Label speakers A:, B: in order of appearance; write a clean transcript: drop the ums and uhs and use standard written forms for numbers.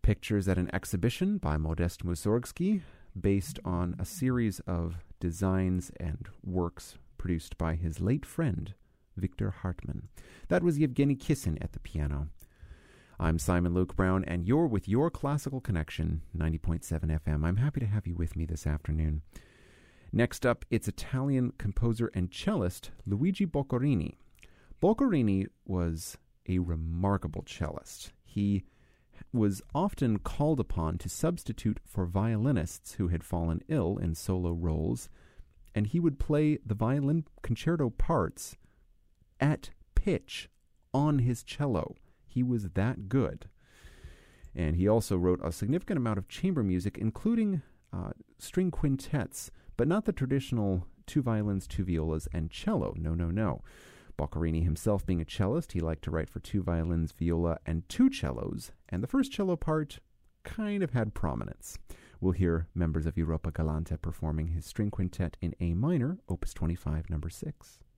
A: Pictures at an exhibition by Modest Mussorgsky, based on a series of designs and works produced by his late friend, Victor Hartmann. That was Yevgeny Kissin at the piano. I'm Simon Luke Brown, and you're with Your Classical Connection, 90.7 FM. I'm happy to have you with me this afternoon. Next up, it's Italian composer and cellist Luigi Boccherini. Boccherini was a remarkable cellist. He was often called upon to substitute for violinists who had fallen ill in solo roles, and he would play the violin concerto parts at pitch on his cello. He was that good. And he also wrote a significant amount of chamber music, including string quintets, but not the traditional 2 violins, 2 violas, and cello. No. Boccherini himself being a cellist, he liked to write for 2 violins, viola, and 2 cellos, and the first cello part kind of had prominence. We'll hear members of Europa Galante performing his string quintet in A minor, Opus 25, number 6.